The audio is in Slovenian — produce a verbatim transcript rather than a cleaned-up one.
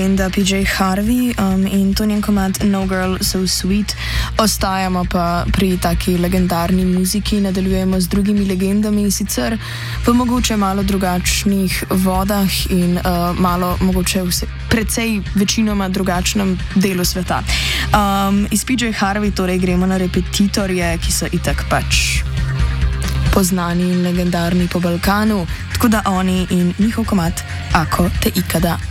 Da P J Harvey um, in to njen komad No Girl So Sweet. Ostajamo pa pri taki legendarni muziki, nadaljujemo z drugimi legendami, sicer v mogoče malo drugačnih vodah in uh, malo mogoče vse, precej večinoma drugačnem delu sveta. Um, iz P J Harvey torej gremo na Repetitorje, ki so itak pač poznani in legendarni po Balkanu, tako da oni in njihov komad Ako te ikada